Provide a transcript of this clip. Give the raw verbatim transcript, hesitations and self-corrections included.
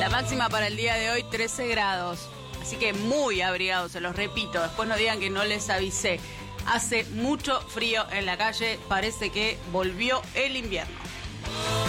La máxima para el día de hoy, trece grados. Así que muy abrigados, se los repito. Después no digan que no les avisé. Hace mucho frío en la calle. Parece que volvió el invierno.